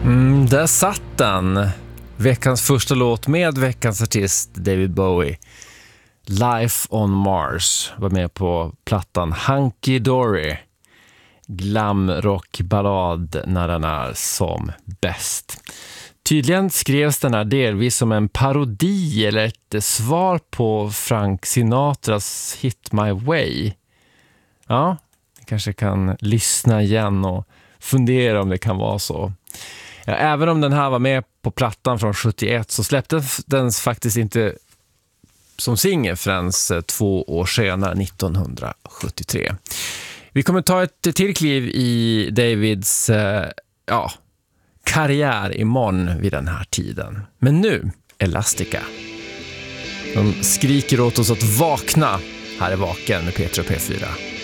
Där satt den. Veckans första låt med veckans artist David Bowie. Life on Mars var med på plattan Hunky Dory. Glamrockballad när den är som bäst. Tydligen skrevs den här delvis som en parodi eller ett svar på Frank Sinatras Hit My Way. Ja, ni kanske kan lyssna igen och fundera om det kan vara så. Ja, även om den här var med på plattan från 71 så släpptes den faktiskt inte som singel förrän 2 år senare, 1973. Vi kommer ta ett till kliv i Davids karriär imorgon vid den här tiden. Men nu, Elastica. De skriker åt oss att vakna. Här är Vaken med Petra och P4.